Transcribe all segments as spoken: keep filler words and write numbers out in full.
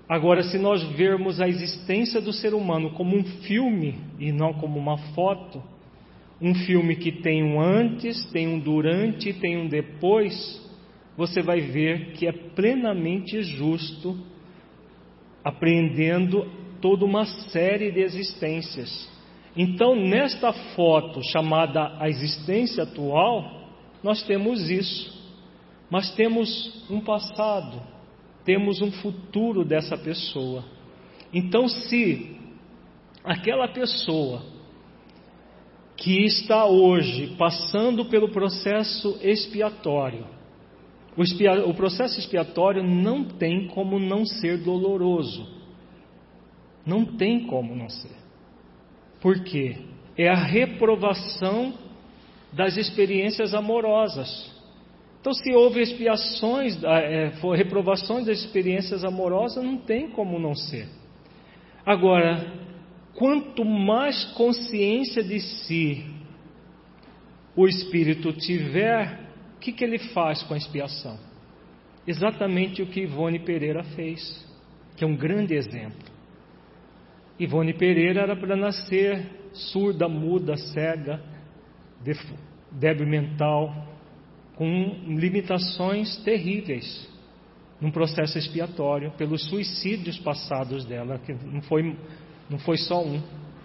Agora, se nós vermos a existência do ser humano como um filme e não como uma foto, um filme que tem um antes, tem um durante, tem um depois, você vai ver que é plenamente justo, apreendendo toda uma série de existências. Então, nesta foto chamada a existência atual, nós temos isso, mas temos um passado, temos um futuro dessa pessoa. Então, se aquela pessoa que está hoje passando pelo processo expiatório, o, expia, o processo expiatório não tem como não ser doloroso, não tem como não ser. Por quê? É a reprovação das experiências amorosas. Então, se houve expiações, é, reprovações das experiências amorosas, não tem como não ser. Agora, quanto mais consciência de si o espírito tiver, o que, que ele faz com a expiação? Exatamente o que Ivone Pereira fez, que é um grande exemplo. Ivone Pereira era para nascer surda, muda, cega, débil mental, com limitações terríveis num processo expiatório, pelos suicídios passados dela, que não foi, não foi só um.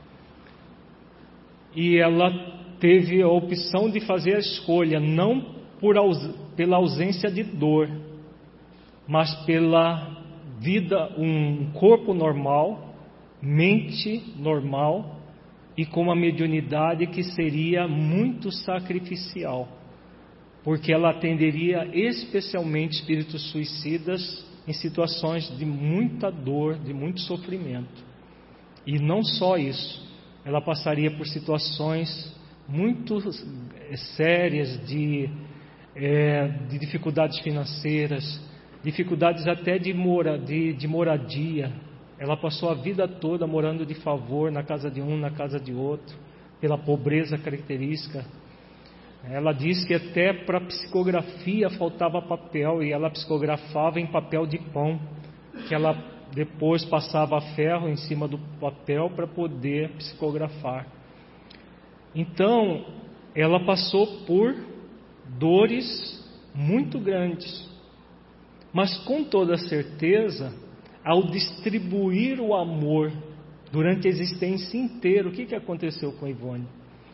E ela teve a opção de fazer a escolha, não por aus, pela ausência de dor, mas pela vida, um corpo normal, mente normal e com uma mediunidade que seria muito sacrificial, porque ela atenderia especialmente espíritos suicidas em situações de muita dor, de muito sofrimento. E não só isso, ela passaria por situações muito sérias de, é, de dificuldades financeiras, dificuldades até de, mora, de, de moradia. Ela passou a vida toda morando de favor na casa de um, na casa de outro, pela pobreza característica. Ela diz que até para psicografia faltava papel, e ela psicografava em papel de pão, que ela depois passava ferro em cima do papel para poder psicografar. Então, ela passou por dores muito grandes, mas com toda certeza, ao distribuir o amor durante a existência inteira, o que, que aconteceu com a Ivone?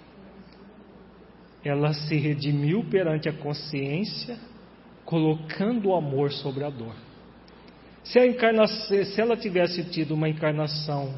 Ela se redimiu perante a consciência, colocando o amor sobre a dor. Se, a encarnação, se ela tivesse tido uma encarnação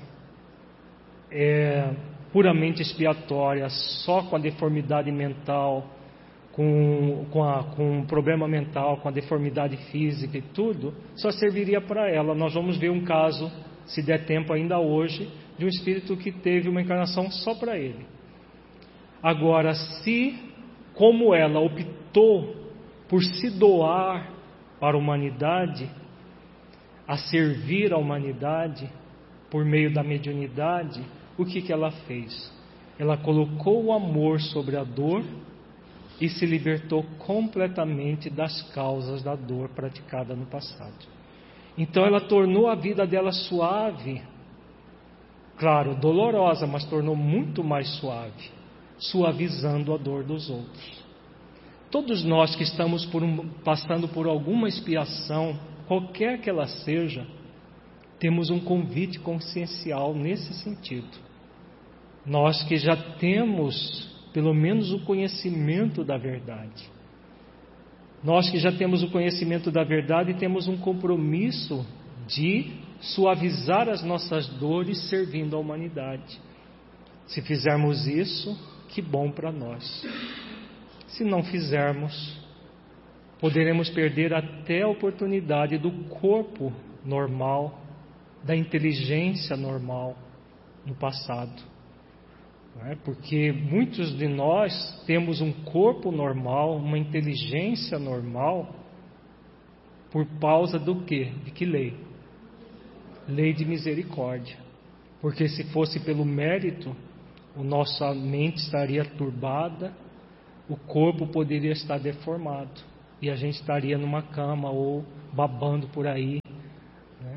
é, puramente expiatória, só com a deformidade mental, com, com, a, com um problema mental, com a deformidade física e tudo, só serviria para ela. Nós vamos ver um caso, se der tempo ainda hoje, de um espírito que teve uma encarnação só para ele. Agora, se, como ela optou por se doar para a humanidade, a servir a humanidade por meio da mediunidade, o que, que ela fez? Ela colocou o amor sobre a dor e se libertou completamente das causas da dor praticada no passado. Então ela tornou a vida dela suave, claro, dolorosa, mas tornou muito mais suave, suavizando a dor dos outros. Todos nós que estamos por um, passando por alguma expiação, qualquer que ela seja, temos um convite consciencial nesse sentido. Nós que já temos pelo menos o conhecimento da verdade, nós que já temos o conhecimento da verdade, temos um compromisso de suavizar as nossas dores servindo a humanidade. Se fizermos isso, que bom para nós. Se não fizermos, poderemos perder até a oportunidade do corpo normal, da inteligência normal no passado. Não é? Porque muitos de nós temos um corpo normal, uma inteligência normal, por causa do quê? De que lei? Lei de misericórdia. Porque se fosse pelo mérito, a nossa mente estaria turbada, o corpo poderia estar deformado e a gente estaria numa cama ou babando por aí, né?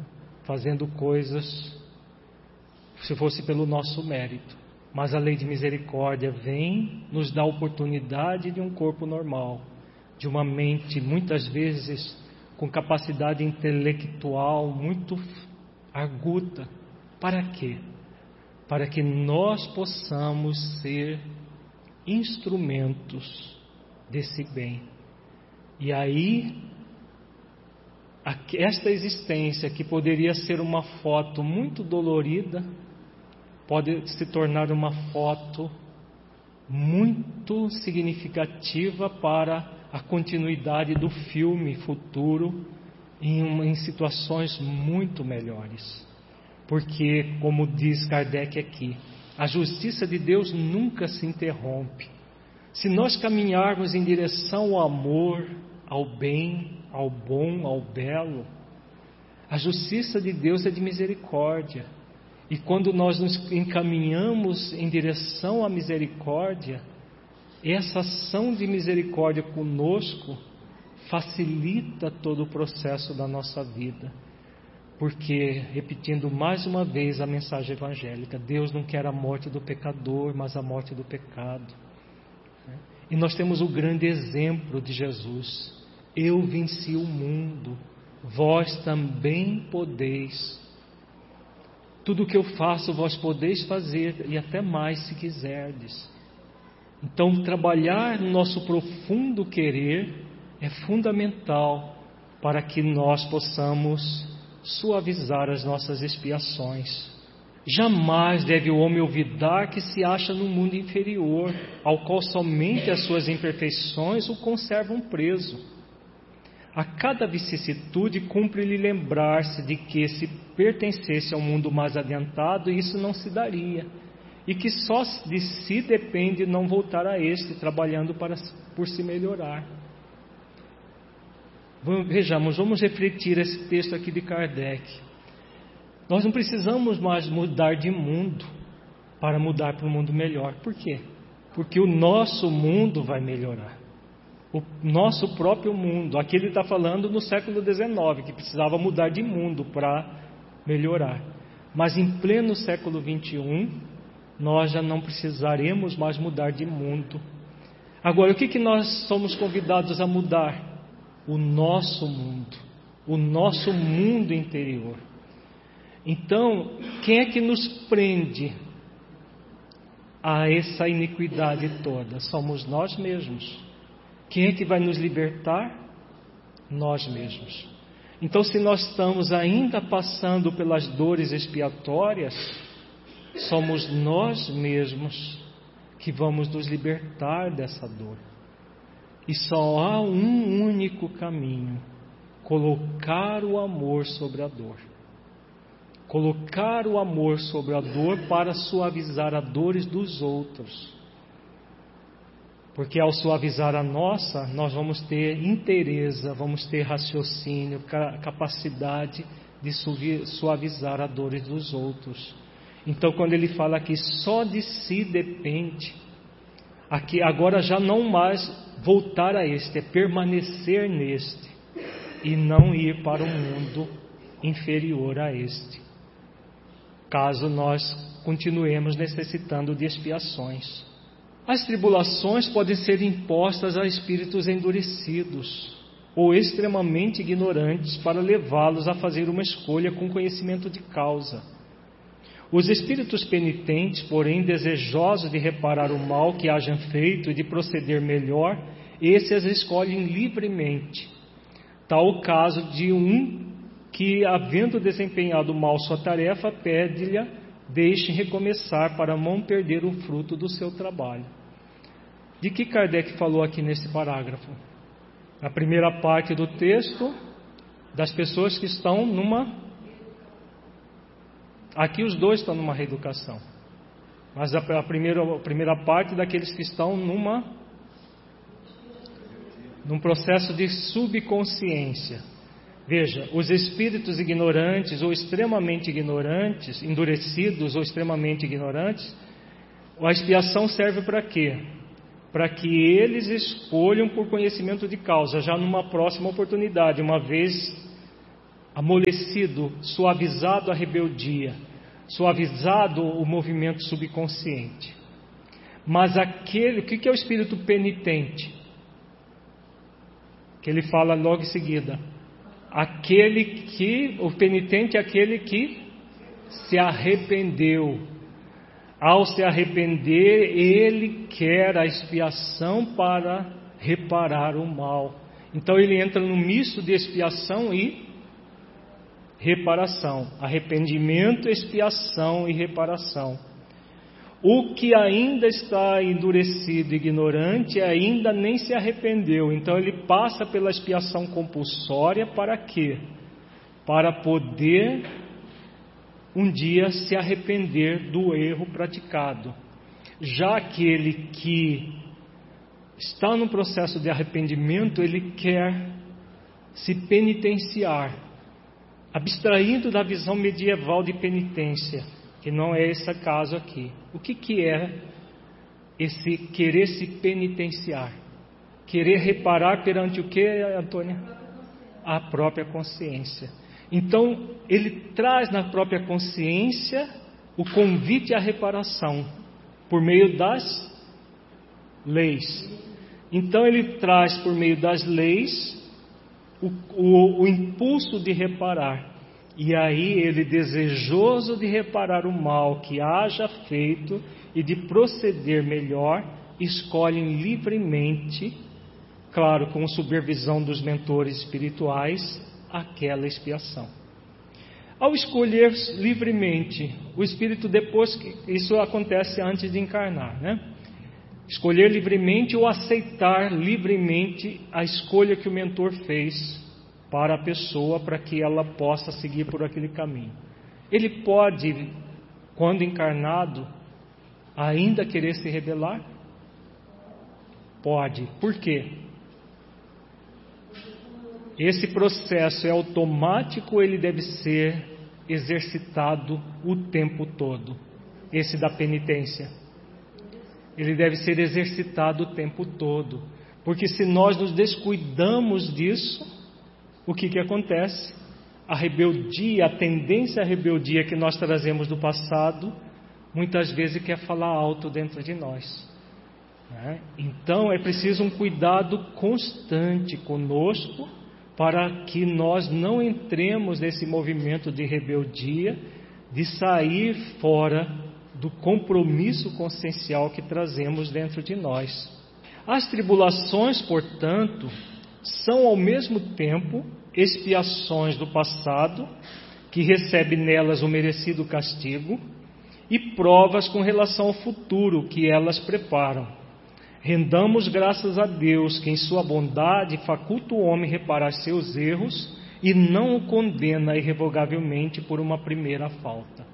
fazendo coisas se fosse pelo nosso mérito. Mas a lei de misericórdia vem nos dar a oportunidade de um corpo normal, de uma mente muitas vezes com capacidade intelectual muito arguta. Para quê? Para que nós possamos ser instrumentos desse bem. E aí, esta existência que poderia ser uma foto muito dolorida, pode se tornar uma foto muito significativa para a continuidade do filme futuro em, uma, em situações muito melhores. Porque, como diz Kardec aqui, a justiça de Deus nunca se interrompe. Se nós caminharmos em direção ao amor, ao bem, ao bom, ao belo, a justiça de Deus é de misericórdia. E quando nós nos encaminhamos em direção à misericórdia, essa ação de misericórdia conosco facilita todo o processo da nossa vida. Porque, repetindo mais uma vez a mensagem evangélica, Deus não quer a morte do pecador, mas a morte do pecado. E nós temos o grande exemplo de Jesus. Eu venci o mundo, vós também podeis. Tudo o que eu faço, vós podeis fazer, e até mais se quiserdes. Então, trabalhar no nosso profundo querer é fundamental para que nós possamos suavizar as nossas expiações. Jamais deve o homem olvidar que se acha no mundo inferior, ao qual somente as suas imperfeições o conservam preso. A cada vicissitude cumpre-lhe lembrar-se de que, se pertencesse ao mundo mais adiantado, isso não se daria, e que só de si depende não voltar a este, trabalhando para, por se melhorar. Vejamos, vamos refletir esse texto aqui de Kardec. Nós não precisamos mais mudar de mundo para mudar para um mundo melhor. Por quê? Porque o nosso mundo vai melhorar. O nosso próprio mundo. Aqui ele está falando no século dezenove, que precisava mudar de mundo para melhorar. Mas em pleno século vinte e um, nós já não precisaremos mais mudar de mundo. Agora, o que, que nós somos convidados a mudar? O nosso mundo, o nosso mundo interior. Então, quem é que nos prende a essa iniquidade toda? Somos nós mesmos. Quem é que vai nos libertar? Nós mesmos. Então, se nós estamos ainda passando pelas dores expiatórias, somos nós mesmos que vamos nos libertar dessa dor. E só há um único caminho: colocar o amor sobre a dor. Colocar o amor sobre a dor para suavizar as dores dos outros. Porque ao suavizar a nossa, nós vamos ter inteireza, vamos ter raciocínio, capacidade de suavizar as dores dos outros. Então, quando ele fala que só de si depende, aqui agora já não mais voltar a este, é permanecer neste e não ir para um mundo inferior a este, caso nós continuemos necessitando de expiações. As tribulações podem ser impostas a espíritos endurecidos ou extremamente ignorantes para levá-los a fazer uma escolha com conhecimento de causa. Os espíritos penitentes, porém desejosos de reparar o mal que hajam feito e de proceder melhor, esses escolhem livremente. Tal o caso de um que, havendo desempenhado mal sua tarefa, pede-lhe deixe recomeçar para não perder o fruto do seu trabalho. De que Kardec falou aqui nesse parágrafo? A primeira parte do texto, das pessoas que estão numa... Aqui os dois estão numa reeducação. Mas a, a, primeira, a primeira parte daqueles que estão numa... num processo de subconsciência. Veja, os espíritos ignorantes ou extremamente ignorantes, endurecidos ou extremamente ignorantes, a expiação serve para quê? Para que eles escolham por conhecimento de causa, já numa próxima oportunidade, uma vez amolecido, suavizado a rebeldia, suavizado o movimento subconsciente. Mas aquele, o que é o espírito penitente? Que ele fala logo em seguida. Aquele que, o penitente é aquele que se arrependeu. Ao se arrepender, ele quer a expiação para reparar o mal. Então ele entra no misto de expiação e reparação. Arrependimento, expiação e reparação. O que ainda está endurecido e ignorante ainda nem se arrependeu. Então ele passa pela expiação compulsória para quê? Para poder um dia se arrepender do erro praticado. Já aquele que está no processo de arrependimento, ele quer se penitenciar, abstraindo da visão medieval de penitência, que não é esse caso aqui. O que, que é esse querer se penitenciar? Querer reparar perante o que, Antônia? A própria consciência. Então, ele traz na própria consciência o convite à reparação, por meio das leis. Então, ele traz por meio das leis o, o, o impulso de reparar. E aí ele, desejoso de reparar o mal que haja feito e de proceder melhor, escolhe livremente, claro, com supervisão dos mentores espirituais, aquela expiação. Ao escolher livremente, o espírito depois, que isso acontece antes de encarnar, né? Escolher livremente ou aceitar livremente a escolha que o mentor fez para a pessoa, para que ela possa seguir por aquele caminho. Ele pode, quando encarnado, ainda querer se rebelar? Pode. Por quê? Esse processo é automático, ele deve ser exercitado o tempo todo. Esse da penitência. Ele deve ser exercitado o tempo todo. Porque se nós nos descuidamos disso, o que que acontece? A rebeldia, a tendência à rebeldia que nós trazemos do passado, muitas vezes quer falar alto dentro de nós, né? Então é preciso um cuidado constante conosco, para que nós não entremos nesse movimento de rebeldia, de sair fora do compromisso consciencial que trazemos dentro de nós. As tribulações, portanto, são ao mesmo tempo expiações do passado, que recebe nelas o merecido castigo, e provas com relação ao futuro que elas preparam. Rendamos graças a Deus que em sua bondade faculta o homem reparar seus erros e não o condena irrevogavelmente por uma primeira falta.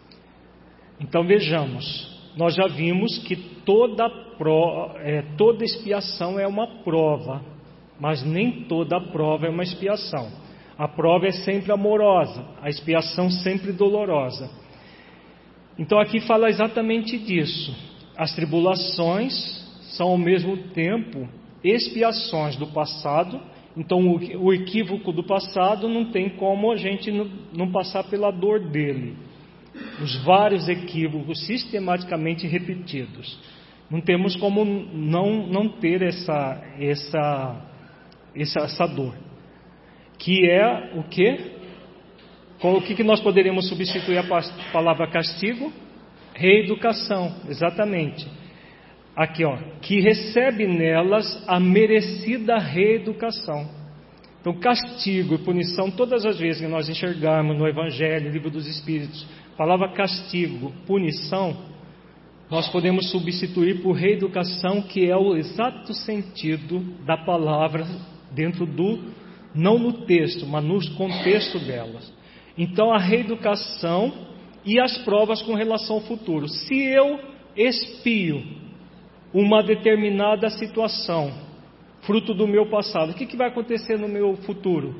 Então vejamos, nós já vimos que toda, pro, é, toda expiação é uma prova, mas nem toda prova é uma expiação. A prova é sempre amorosa, a expiação sempre dolorosa. Então aqui fala exatamente disso. As tribulações são ao mesmo tempo expiações do passado. Então o, o equívoco do passado não tem como a gente não, não passar pela dor dele. Os vários equívocos sistematicamente repetidos. Não temos como não, não ter essa, essa, essa, essa dor. Que é o quê? Com o que nós poderíamos substituir a palavra castigo? Reeducação, exatamente. Aqui, ó, que recebe nelas a merecida reeducação. Então, castigo e punição, todas as vezes que nós enxergarmos no Evangelho, Livro dos Espíritos, a palavra castigo, punição, nós podemos substituir por reeducação, que é o exato sentido da palavra dentro do, não no texto, mas no contexto delas. Então, a reeducação e as provas com relação ao futuro. Se eu expio uma determinada situação, fruto do meu passado, o que, que vai acontecer no meu futuro?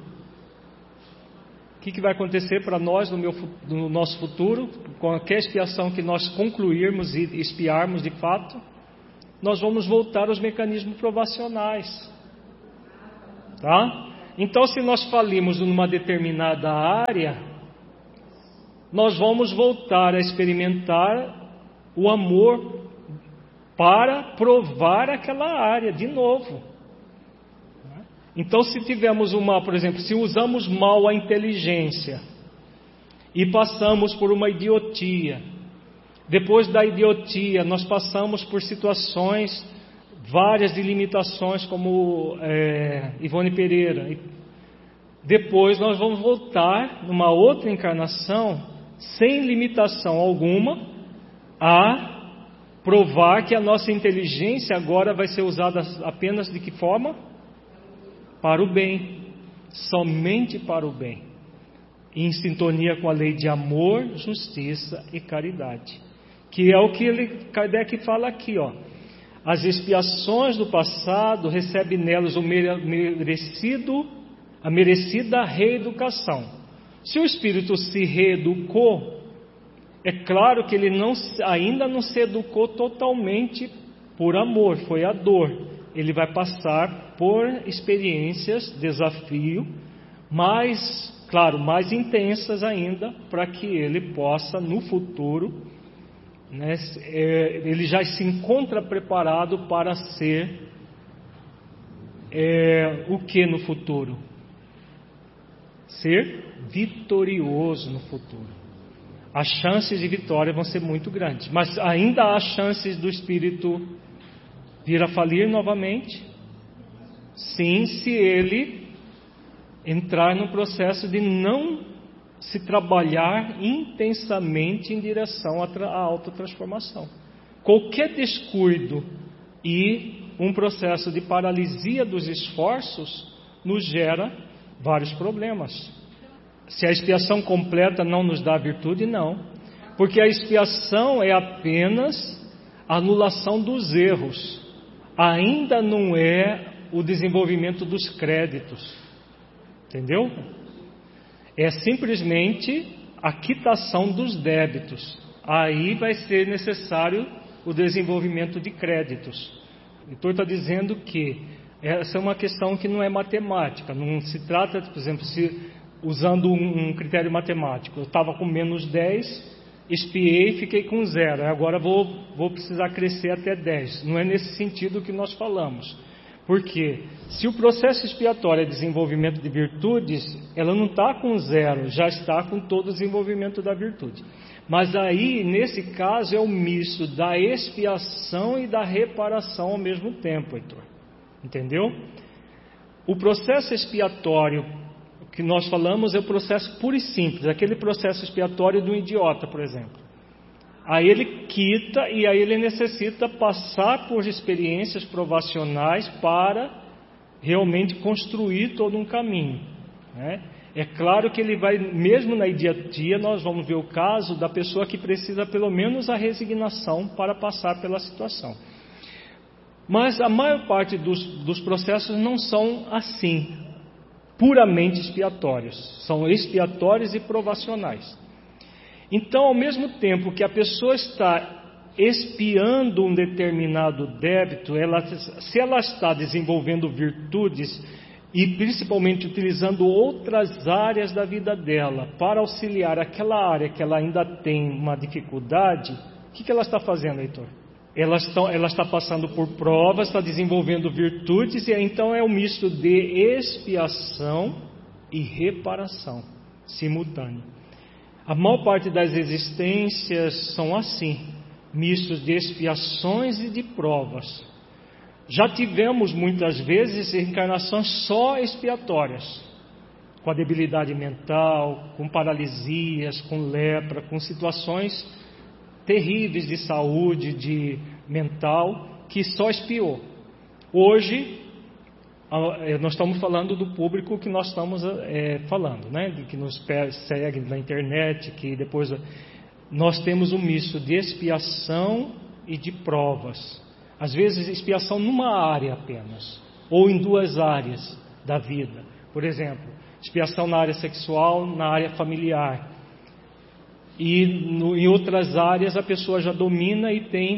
O que, que vai acontecer para nós no, meu, no nosso futuro? Com qualquer expiação que nós concluirmos e expiarmos de fato, nós vamos voltar aos mecanismos provacionais. Tá? Então, se nós falimos numa determinada área, nós vamos voltar a experimentar o amor para provar aquela área de novo. Então, se tivermos uma, por exemplo, se usamos mal a inteligência e passamos por uma idiotia, depois da idiotia nós passamos por situações várias de limitações, como é, Ivone Pereira, depois nós vamos voltar numa outra encarnação sem limitação alguma a provar que a nossa inteligência agora vai ser usada apenas de que forma? Para o bem, somente para o bem, em sintonia com a lei de amor, justiça e caridade, que é o que ele, Kardec fala aqui, ó. As expiações do passado recebem nelas o merecido, a merecida reeducação. Se o espírito se reeducou, é claro que ele não, ainda não se educou totalmente por amor, foi a dor. Ele vai passar por experiências, desafio, mais, claro, mais intensas ainda, para que ele possa, no futuro, né, é, ele já se encontra preparado para ser é, o que no futuro? Ser vitorioso no futuro. As chances de vitória vão ser muito grandes, mas ainda há chances do espírito vir a falir novamente, sim, se ele entrar no processo de não se trabalhar intensamente em direção à autotransformação. Qualquer descuido e um processo de paralisia dos esforços nos gera vários problemas. Se a expiação completa não nos dá virtude, não, porque a expiação é apenas a anulação dos erros, ainda não é o desenvolvimento dos créditos, entendeu? É simplesmente a quitação dos débitos. Aí vai ser necessário o desenvolvimento de créditos. O Heitor está dizendo que essa é uma questão que não é matemática. Não se trata, por exemplo, se, usando um, um critério matemático. Eu estava com menos dez, expiei e fiquei com zero. Agora vou, vou precisar crescer até dez. Não é nesse sentido que nós falamos. Porque se o processo expiatório é desenvolvimento de virtudes, ela não está com zero, já está com todo o desenvolvimento da virtude. Mas aí, nesse caso, é o misto da expiação e da reparação ao mesmo tempo, Heitor. Entendeu? O processo expiatório que nós falamos é o processo puro e simples, aquele processo expiatório do idiota, por exemplo. Aí ele quita e aí ele necessita passar por experiências provacionais para realmente construir todo um caminho, né? É claro que ele vai, mesmo na idiotia, nós vamos ver o caso da pessoa que precisa pelo menos a resignação para passar pela situação. Mas a maior parte dos, dos processos não são assim, puramente expiatórios, são expiatórios e provacionais. Então, ao mesmo tempo que a pessoa está expiando um determinado débito, ela, se ela está desenvolvendo virtudes e principalmente utilizando outras áreas da vida dela para auxiliar aquela área que ela ainda tem uma dificuldade, o que, que ela está fazendo, Heitor? Ela está, ela está passando por provas, está desenvolvendo virtudes, e então é um misto de expiação e reparação simultâneo. A maior parte das existências são assim, mistos de expiações e de provas. Já tivemos muitas vezes encarnações só expiatórias, com a debilidade mental, com paralisias, com lepra, com situações terríveis de saúde, de mental, que só expiou. Hoje, nós estamos falando do público que nós estamos é, falando, né? Que nos segue na internet, que depois nós temos um misto de expiação e de provas. Às vezes expiação numa área apenas, ou em duas áreas da vida. Por exemplo, expiação na área sexual, na área familiar. E no, em outras áreas a pessoa já domina e tem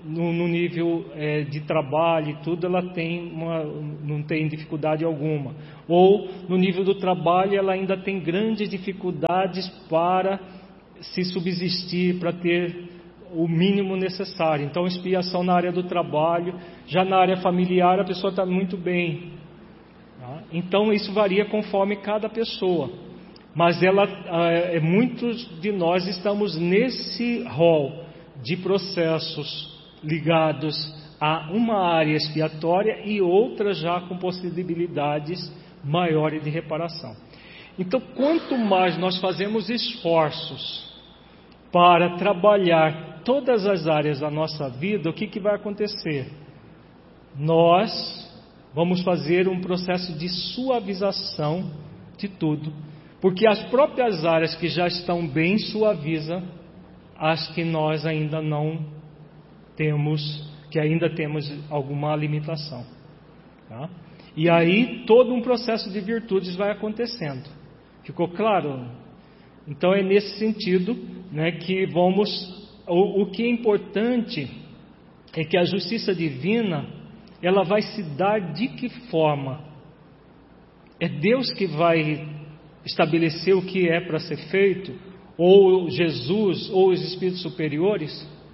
no, no nível é, de trabalho e tudo, ela tem uma, não tem dificuldade alguma. Ou no nível do trabalho, ela ainda tem grandes dificuldades para se subsistir, para ter o mínimo necessário. Então, expiação na área do trabalho. Já na área familiar, a pessoa está muito bem. Tá? Então, isso varia conforme cada pessoa. Mas ela, é, muitos de nós estamos nesse rol de processos ligados a uma área expiatória e outras já com possibilidades maiores de reparação. Então, quanto mais nós fazemos esforços para trabalhar todas as áreas da nossa vida, o que, que vai acontecer? Nós vamos fazer um processo de suavização de tudo, porque as próprias áreas que já estão bem suavizam as que nós ainda não temos, que ainda temos alguma limitação. Tá? E aí todo um processo de virtudes vai acontecendo. Ficou claro? Então é nesse sentido, né, que vamos... O, o que é importante é que a justiça divina, ela vai se dar de que forma? É Deus que vai estabelecer o que é para ser feito? Ou Jesus, ou os espíritos superiores?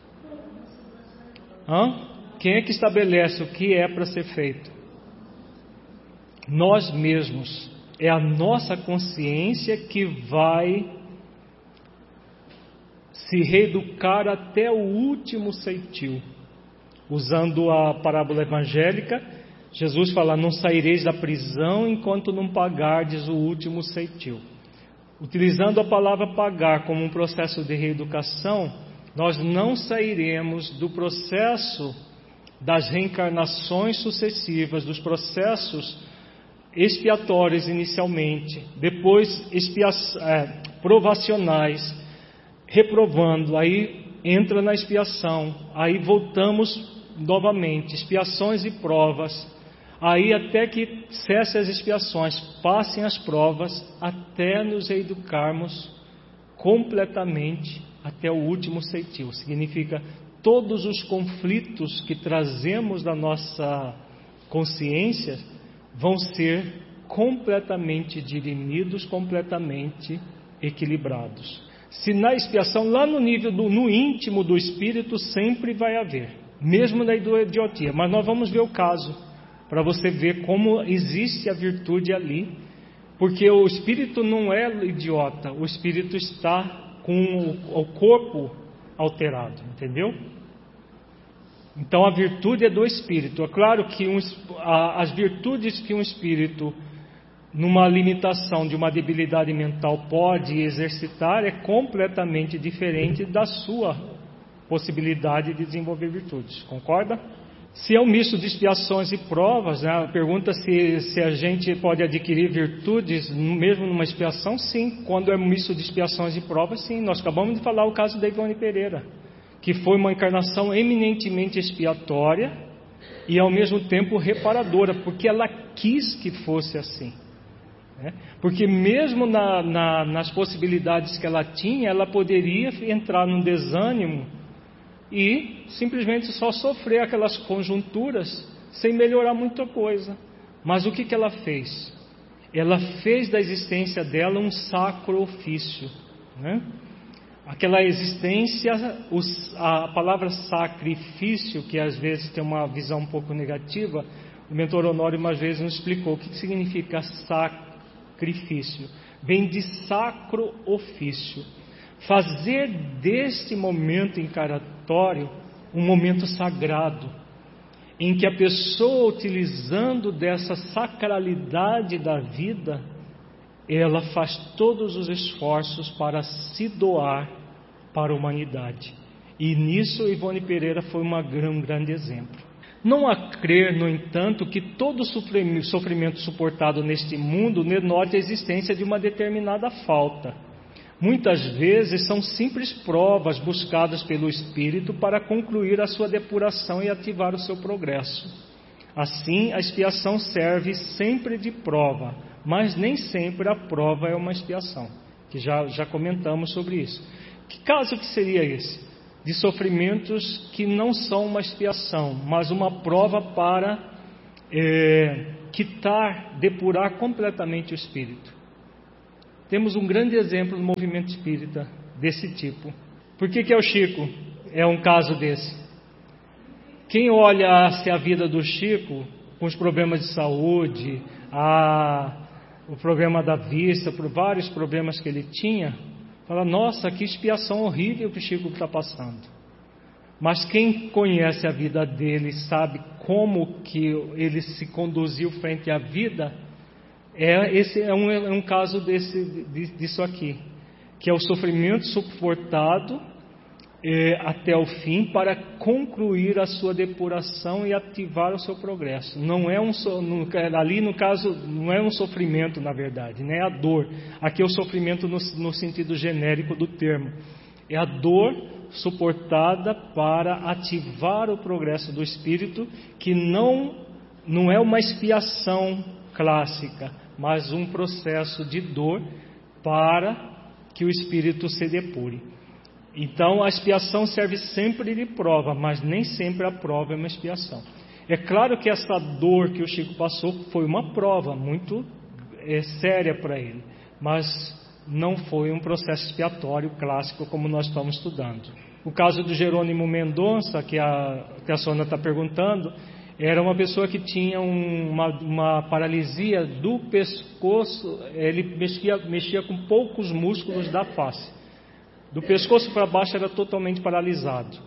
Hã? Quem é que estabelece o que é para ser feito? Nós mesmos. É a nossa consciência que vai se reeducar até o último ceitil. Usando a parábola evangélica, Jesus fala: não saireis da prisão enquanto não pagardes o último ceitil. Utilizando a palavra pagar como um processo de reeducação, nós não sairemos do processo das reencarnações sucessivas, dos processos expiatórios inicialmente, depois expia- é, provacionais, reprovando, aí entra na expiação, aí voltamos novamente, expiações e provas, aí até que cessem as expiações, passem as provas, até nos educarmos completamente até o último ceitil. Significa todos os conflitos que trazemos da nossa consciência vão ser completamente dirimidos, completamente equilibrados. Se na expiação, lá no nível, do, no íntimo do espírito, sempre vai haver, mesmo na idiotia. Mas nós vamos ver o caso, para você ver como existe a virtude ali, porque o espírito não é idiota, o espírito está com o, o corpo alterado, entendeu? Então a virtude é do espírito. É claro que um, a, as virtudes que um espírito, numa limitação de uma debilidade mental, pode exercitar é completamente diferente da sua possibilidade de desenvolver virtudes. Concorda? Se é um misto de expiações e provas, né, pergunta se, se a gente pode adquirir virtudes mesmo numa expiação. Sim, quando é um misto de expiações e provas, sim. Nós acabamos de falar o caso da Ivone Pereira, que foi uma encarnação eminentemente expiatória e ao mesmo tempo reparadora, porque ela quis que fosse assim, né? Porque mesmo na, na, nas possibilidades que ela tinha, ela poderia entrar num desânimo e simplesmente só sofrer aquelas conjunturas sem melhorar muita coisa. Mas o que, que ela fez? Ela fez da existência dela um sacro ofício, né? Aquela existência, os, a palavra sacrifício, que às vezes tem uma visão um pouco negativa, o mentor Honório uma vez nos explicou o que significa sacrifício. Vem de sacro ofício. Fazer deste momento encarnatório um momento sagrado, em que a pessoa, utilizando dessa sacralidade da vida, ela faz todos os esforços para se doar para a humanidade. E nisso Ivone Pereira foi uma, um grande exemplo. Não há crer, no entanto, que todo sofrimento suportado neste mundo denote a existência de uma determinada falta. Muitas vezes são simples provas buscadas pelo espírito para concluir a sua depuração e ativar o seu progresso. Assim, a expiação serve sempre de prova, mas nem sempre a prova é uma expiação, que já, já comentamos sobre isso. Que caso que seria esse? de sofrimentos que não são uma expiação, mas uma prova para é, quitar, depurar completamente o espírito. Temos um grande exemplo no movimento espírita desse tipo. Por que que é o Chico? É um caso desse. Quem olha-se a vida do Chico, com os problemas de saúde, a, o problema da vista, por vários problemas que ele tinha, fala, nossa, que expiação horrível que o Chico está passando. Mas quem conhece a vida dele, sabe como que ele se conduziu frente à vida, é, esse é um, é um caso desse, disso aqui, que é o sofrimento suportado é, até o fim para concluir a sua depuração e ativar o seu progresso. Não é um, no, ali no caso, não é um sofrimento na verdade, não é a dor. Aqui é o sofrimento no, no sentido genérico do termo. É a dor suportada para ativar o progresso do espírito, que não, não é uma expiação clássica, mas um processo de dor para que o espírito se depure. Então a expiação serve sempre de prova, mas nem sempre a prova é uma expiação. É claro que essa dor que o Chico passou foi uma prova muito é, séria para ele, mas não foi um processo expiatório clássico como nós estamos estudando. O caso do Jerônimo Mendonça, que a, que a Sônia está perguntando, era uma pessoa que tinha um, uma, uma paralisia do pescoço, ele mexia, mexia com poucos músculos da face. Do pescoço para baixo era totalmente paralisado.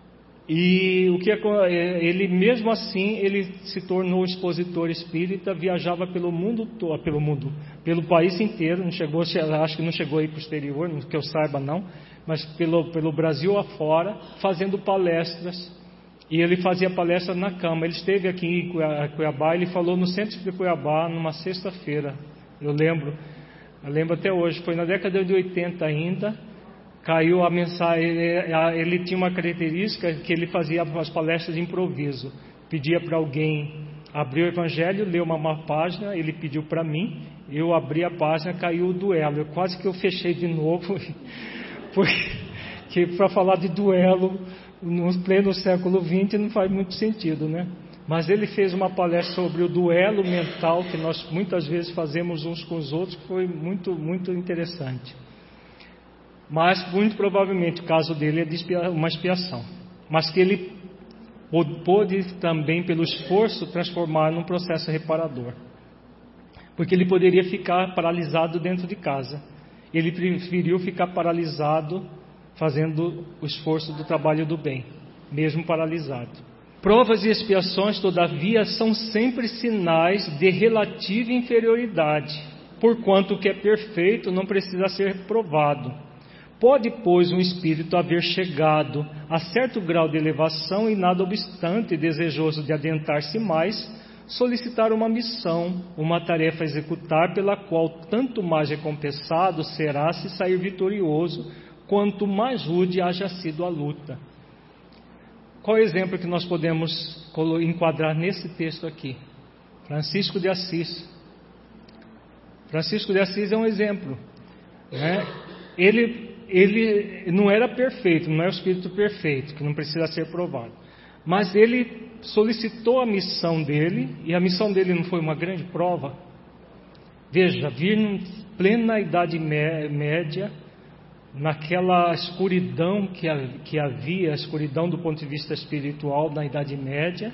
E o que ele mesmo assim ele se tornou expositor espírita, viajava pelo mundo todo, pelo mundo, pelo país inteiro, não chegou, acho que não chegou aí para o exterior, que eu saiba não, mas pelo, pelo Brasil afora, fazendo palestras. E ele fazia palestra na cama. Ele esteve aqui em Cuiabá, ele falou no centro de Cuiabá numa sexta-feira. Eu lembro, eu lembro até hoje, foi na década de oitenta ainda. Caiu a mensagem, ele, ele tinha uma característica que ele fazia as palestras de improviso. Pedia para alguém abrir o Evangelho, ler uma, uma página, ele pediu para mim, eu abri a página, caiu o duelo. Eu, quase que eu fechei de novo, porque para falar de duelo no pleno século vinte não faz muito sentido, né? Mas ele fez uma palestra sobre o duelo mental que nós muitas vezes fazemos uns com os outros, que foi muito, muito interessante. Mas muito provavelmente o caso dele é de uma expiação, mas que ele pôde também pelo esforço transformar num processo reparador, porque ele poderia ficar paralisado dentro de casa, ele preferiu ficar paralisado fazendo o esforço do trabalho do bem, mesmo paralisado. Provas e expiações, todavia, são sempre sinais de relativa inferioridade, porquanto o que é perfeito não precisa ser provado. Pode, pois, um espírito haver chegado a certo grau de elevação e, nada obstante, desejoso de adentrar-se mais, solicitar uma missão, uma tarefa a executar, pela qual tanto mais recompensado será se sair vitorioso, quanto mais rude haja sido a luta. Qual é o exemplo que nós podemos enquadrar nesse texto aqui? Francisco de Assis. Francisco de Assis é um exemplo, né? Ele, ele não era perfeito, não é o espírito perfeito, que não precisa ser provado. Mas ele solicitou a missão dele, e a missão dele não foi uma grande prova. Veja, vir em plena Idade Média, naquela escuridão que, que havia, a escuridão do ponto de vista espiritual na Idade Média,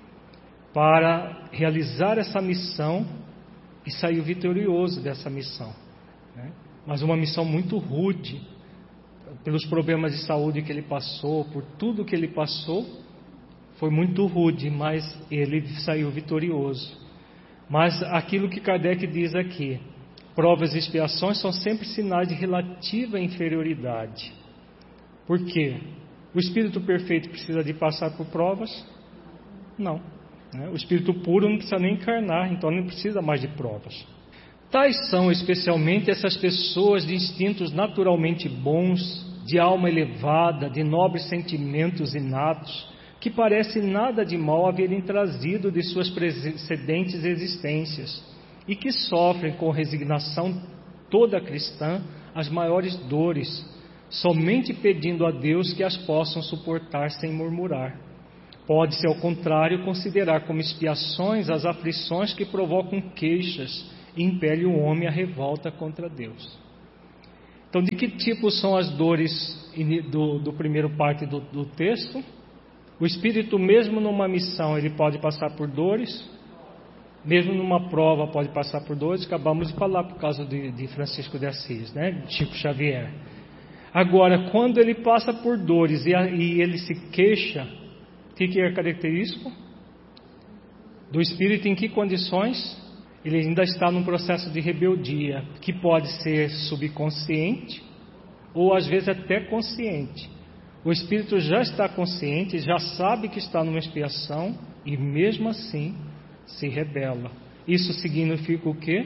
para realizar essa missão, e saiu vitorioso dessa missão, né? Mas uma missão muito rude, pelos problemas de saúde que ele passou, por tudo que ele passou, foi muito rude, mas ele saiu vitorioso. Mas aquilo que Kardec diz aqui, provas e expiações são sempre sinais de relativa inferioridade. Por quê? O espírito perfeito precisa de passar por provas? Não. Né? O espírito puro não precisa nem encarnar, então não precisa mais de provas. Tais são especialmente essas pessoas de instintos naturalmente bons, de alma elevada, de nobres sentimentos inatos, que parece nada de mal haverem trazido de suas precedentes existências, e que sofrem com resignação toda cristã as maiores dores, somente pedindo a Deus que as possam suportar sem murmurar. Pode-se, ao contrário, considerar como expiações as aflições que provocam queixas e impele o homem à revolta contra Deus. Então, de que tipo são as dores do, do primeiro parte do, do texto? O Espírito, mesmo numa missão, ele pode passar por dores, mesmo numa prova pode passar por dores. Acabamos de falar por causa de, de Francisco de Assis, né? Chico Xavier. Agora, quando ele passa por dores e, a, e ele se queixa, o que, que é característico do Espírito? Em que condições? Ele ainda está num processo de rebeldia, que pode ser subconsciente ou às vezes até consciente. O Espírito já está consciente, já sabe que está numa expiação e mesmo assim se rebela. Isso significa o quê?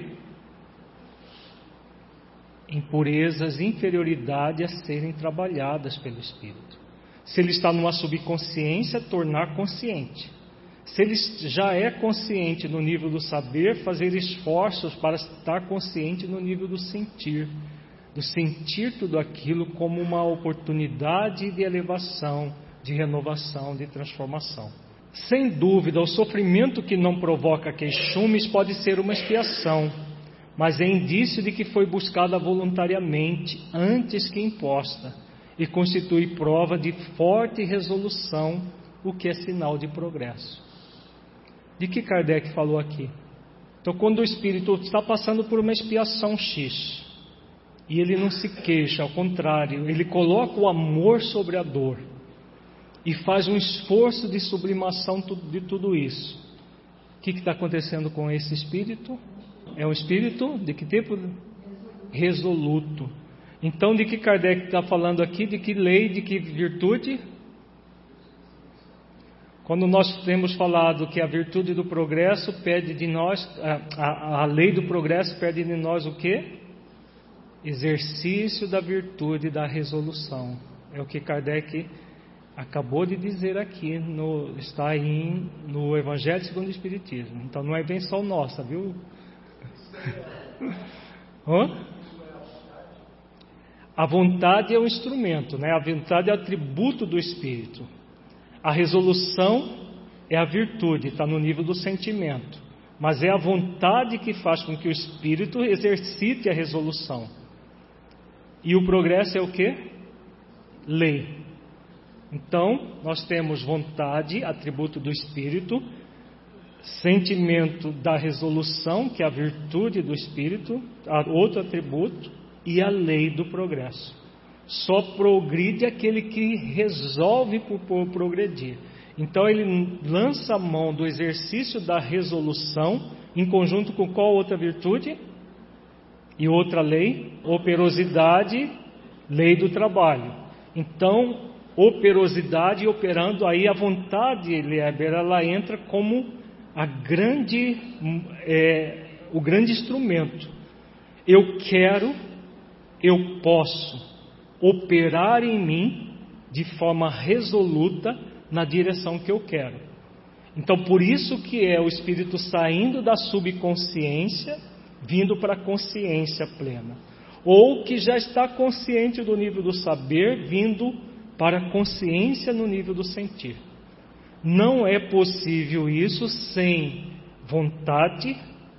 Impurezas, inferioridade a serem trabalhadas pelo Espírito. Se ele está numa subconsciência, tornar consciente. Se ele já é consciente no nível do saber, fazer esforços para estar consciente no nível do sentir, do sentir tudo aquilo como uma oportunidade de elevação, de renovação, de transformação. Sem dúvida, o sofrimento que não provoca queixumes pode ser uma expiação, mas é indício de que foi buscada voluntariamente antes que imposta e constitui prova de forte resolução, o que é sinal de progresso. De que Kardec falou aqui? Então, quando o Espírito está passando por uma expiação X, e ele não se queixa, ao contrário, ele coloca o amor sobre a dor, e faz um esforço de sublimação de tudo isso. O que está acontecendo com esse Espírito? É um Espírito de que tipo? Resoluto. Então, de que Kardec está falando aqui? De que lei, de que virtude? Quando nós temos falado que a virtude do progresso pede de nós, a, a, a lei do progresso pede de nós o quê? Exercício da virtude da resolução. É o que Kardec acabou de dizer aqui, no, está aí no Evangelho segundo o Espiritismo. Então não é invenção nossa, viu? Hã? A vontade é um instrumento, né? A vontade é atributo do Espírito. A resolução é a virtude, está no nível do sentimento. Mas é a vontade que faz com que o Espírito exercite a resolução. E o progresso é o quê? Lei. Então, nós temos vontade, atributo do Espírito, sentimento da resolução, que é a virtude do Espírito, outro atributo, e a lei do progresso. Só progride aquele que resolve por, por progredir. Então ele lança a mão do exercício da resolução, em conjunto com qual outra virtude? E outra lei? Operosidade, lei do trabalho. Então, operosidade operando, aí a vontade, Lieber, ela entra como a grande, é, o grande instrumento. Eu quero, eu posso operar em mim de forma resoluta na direção que eu quero. Então, por isso que é o Espírito saindo da subconsciência, vindo para a consciência plena. Ou que já está consciente do nível do saber, vindo para a consciência no nível do sentir. Não é possível isso sem vontade,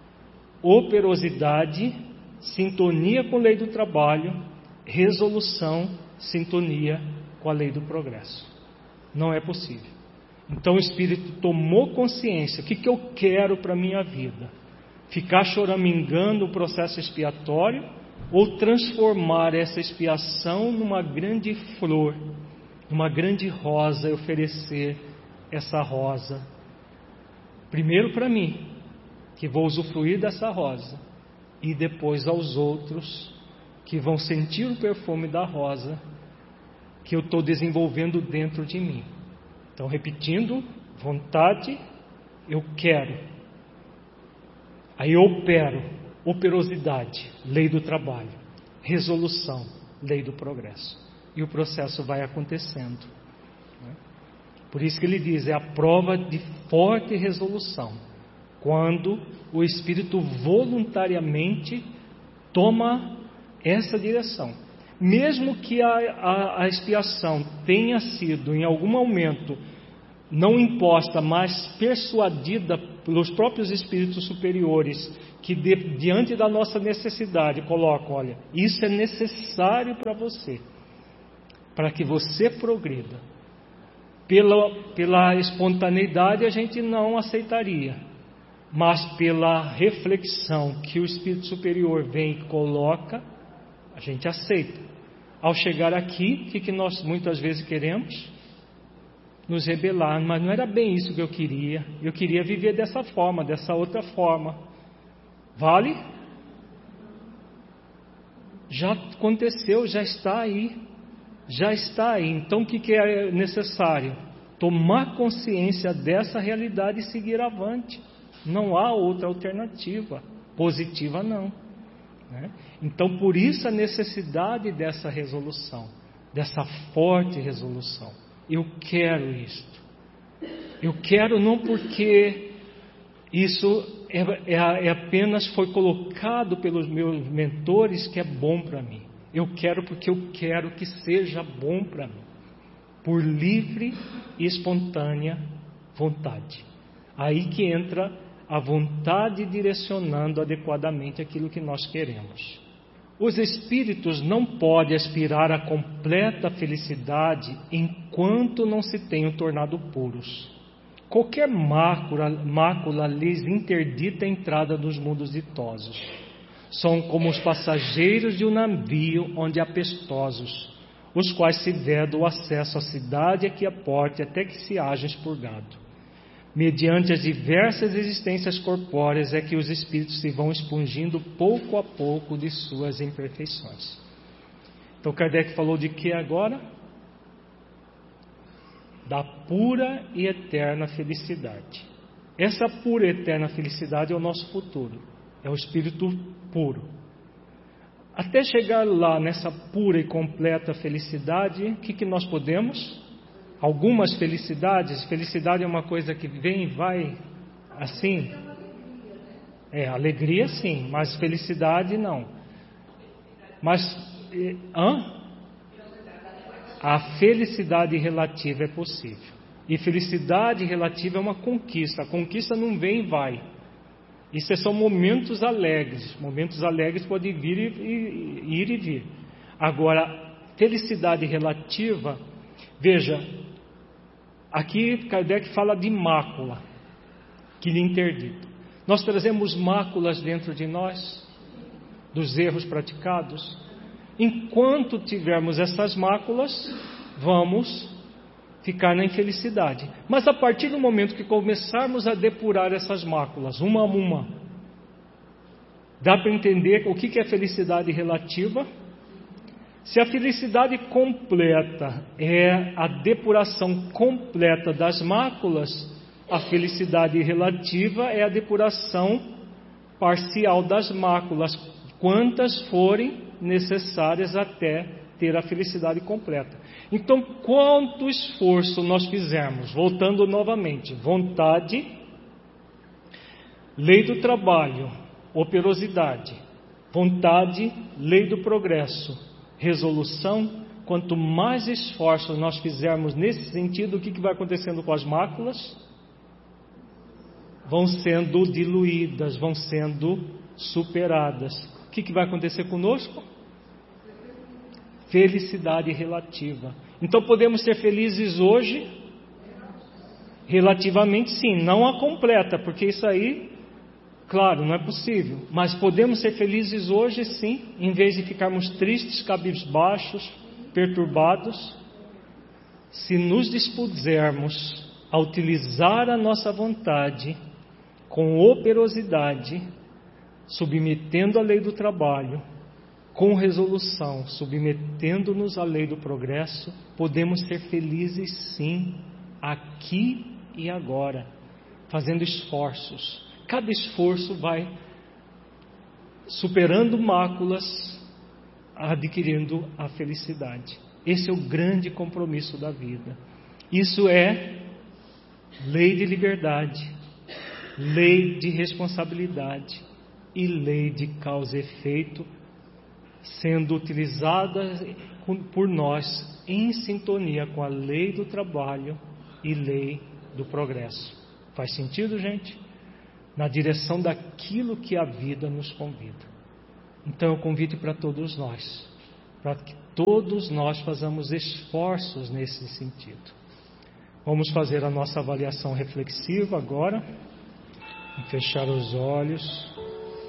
operosidade, sintonia com a lei do trabalho, resolução, sintonia com a lei do progresso. Não é possível. Então o Espírito tomou consciência. O que, que eu quero para a minha vida? Ficar choramingando o processo expiatório ou transformar essa expiação numa grande flor, numa grande rosa, e oferecer essa rosa primeiro para mim, que vou usufruir dessa rosa, e depois aos outros que vão sentir o perfume da rosa que eu estou desenvolvendo dentro de mim. Então, repetindo, vontade, eu quero. Aí eu opero, operosidade, lei do trabalho, resolução, lei do progresso. E o processo vai acontecendo. Por isso que ele diz, é a prova de forte resolução, quando o Espírito voluntariamente toma essa direção. Mesmo que a, a, a expiação tenha sido, em algum momento, não imposta, mas persuadida pelos próprios espíritos superiores, que de, diante da nossa necessidade colocam, olha, isso é necessário para você, para que você progrida. Pela, pela espontaneidade a gente não aceitaria, mas pela reflexão que o espírito superior vem e coloca, a gente aceita. Ao chegar aqui, o que, que nós muitas vezes queremos? Nos rebelar, mas não era bem isso que eu queria. Eu queria viver dessa forma, dessa outra forma. Vale? Já aconteceu, já está aí. Já está aí. Então o que, que é necessário? Tomar consciência dessa realidade e seguir avante. Não há outra alternativa. Positiva não. Né? Então por isso a necessidade dessa resolução, dessa forte resolução. Eu quero isto. Eu quero não porque isso é, é, é apenas foi colocado pelos meus mentores que é bom para mim. Eu quero porque eu quero que seja bom para mim. Por livre e espontânea vontade. Aí que entra a vontade direcionando adequadamente aquilo que nós queremos. Os espíritos não podem aspirar à completa felicidade enquanto não se tenham tornado puros. Qualquer mácula, mácula lhes interdita a entrada nos mundos ditosos. São como os passageiros de um navio onde há pestosos, os quais se vedam o acesso à cidade aqui à porta até que se haja expurgado. Mediante as diversas existências corpóreas é que os espíritos se vão expungindo pouco a pouco de suas imperfeições. Então Kardec falou de que agora? Da pura e eterna felicidade. Essa pura e eterna felicidade é o nosso futuro. É o espírito puro. Até chegar lá nessa pura e completa felicidade, o que, que nós podemos? Algumas felicidades, felicidade é uma coisa que vem e vai assim. É, alegria sim, mas felicidade não. Mas, hã? A felicidade relativa é possível. E felicidade relativa é uma conquista. A conquista não vem e vai. Isso são momentos alegres. Momentos alegres podem vir e, e, ir e vir. Agora, felicidade relativa, veja, aqui Kardec fala de mácula, que lhe interdita. Nós trazemos máculas dentro de nós, dos erros praticados. Enquanto tivermos essas máculas, vamos ficar na infelicidade. Mas a partir do momento que começarmos a depurar essas máculas, uma a uma, dá para entender o que é felicidade relativa? Se a felicidade completa é a depuração completa das máculas, a felicidade relativa é a depuração parcial das máculas, quantas forem necessárias até ter a felicidade completa. Então, quanto esforço nós fizermos, voltando novamente, vontade, lei do trabalho, operosidade, vontade, lei do progresso, resolução, quanto mais esforço nós fizermos nesse sentido, o que, que vai acontecendo com as máculas? Vão sendo diluídas, vão sendo superadas. O que, que vai acontecer conosco? Felicidade relativa. Então podemos ser felizes hoje? Relativamente sim, não a completa, porque isso aí, claro, não é possível. Mas podemos ser felizes hoje sim, em vez de ficarmos tristes, cabisbaixos, perturbados, se nos dispusermos a utilizar a nossa vontade com operosidade, submetendo a lei do trabalho, com resolução, submetendo-nos à lei do progresso, podemos ser felizes sim, aqui e agora, fazendo esforços. Cada esforço vai superando máculas, adquirindo a felicidade. Esse é o grande compromisso da vida. Isso é lei de liberdade, lei de responsabilidade e lei de causa e efeito, sendo utilizada por nós em sintonia com a lei do trabalho e lei do progresso. Faz sentido, gente? Na direção daquilo que a vida nos convida. Então eu convido para todos nós, para que todos nós façamos esforços nesse sentido. Vamos fazer a nossa avaliação reflexiva agora, fechar os olhos.